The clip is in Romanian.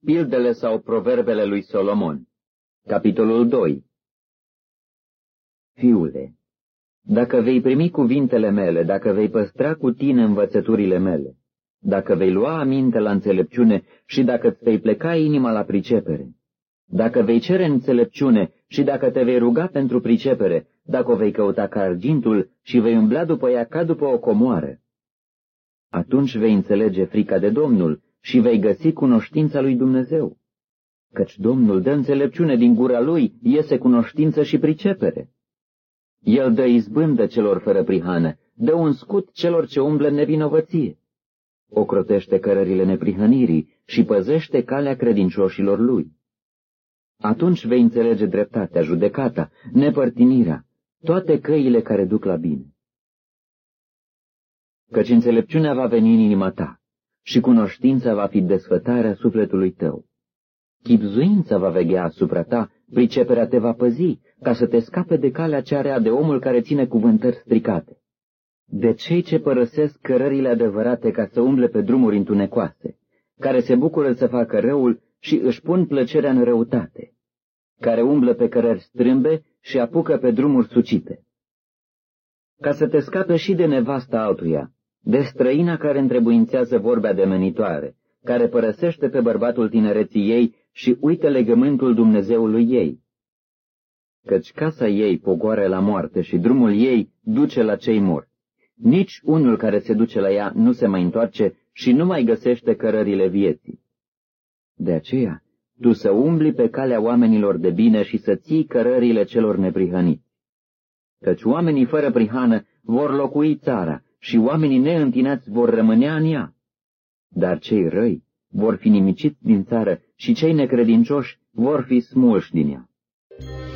Pildele sau proverbele lui Solomon. Capitolul 2. Fiule, dacă vei primi cuvintele mele, dacă vei păstra cu tine învățăturile mele, dacă vei lua aminte la înțelepciune și dacă îți vei pleca inima la pricepere, dacă vei cere înțelepciune și dacă te vei ruga pentru pricepere, dacă o vei căuta ca argintul și vei umbla după ea ca după o comoară, atunci vei înțelege frica de Domnul și vei găsi cunoștința lui Dumnezeu. Căci Domnul dă înțelepciune, din gura lui iese cunoștință și pricepere. El dă izbândă celor fără prihană, dă un scut celor ce umblă în nevinovăție. Ocrotește cărările neprihănirii și păzește calea credincioșilor lui. Atunci vei înțelege dreptatea, judecata, nepărtinirea, toate căile care duc la bine. Căci înțelepciunea va veni în inima ta și cunoștința va fi desfătarea sufletului tău. Chibzuința va veghea asupra ta, priceperea te va păzi, ca să te scape de calea cea rea de omul care ține cuvântări stricate. De cei ce părăsesc cărările adevărate ca să umble pe drumuri întunecoase, care se bucură să facă răul și își pun plăcerea în răutate, care umblă pe cărări strâmbe și apucă pe drumuri sucite. Ca să te scape și de nevasta altuia, de străina care întrebuințează vorbe ademenitoare, care părăsește pe bărbatul tinereții ei și uită legământul Dumnezeului ei. Căci casa ei pogoară la moarte și drumul ei duce la cei morți. Nici unul care se duce la ea nu se mai întoarce și nu mai găsește cărările vieții. De aceea, tu să umbli pe calea oamenilor de bine și să ții cărările celor neprihăniți. Căci oamenii fără prihană vor locui țara și oamenii neîntinați vor rămânea în ea. Dar cei răi vor fi nimiciți din țară și cei necredincioși vor fi smulși din ea.